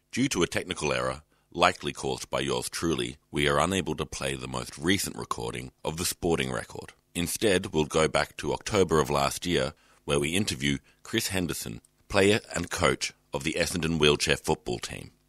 Due to a technical error, likely caused by yours truly, we are unable to play the most recent recording of the sporting record. Instead, we'll go back to October of last year, where we interview Chris Henderson, player and coach of the Essendon wheelchair football team.